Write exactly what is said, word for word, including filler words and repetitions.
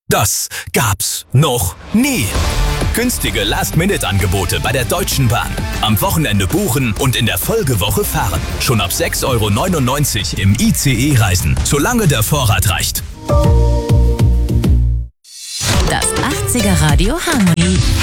Das gab's noch nie. Günstige Last-Minute-Angebote bei der Deutschen Bahn. Am Wochenende buchen und in der Folgewoche fahren. Schon ab sechs Euro neunundneunzig im I C E reisen, solange der Vorrat reicht. Das achtziger Radio Harmony.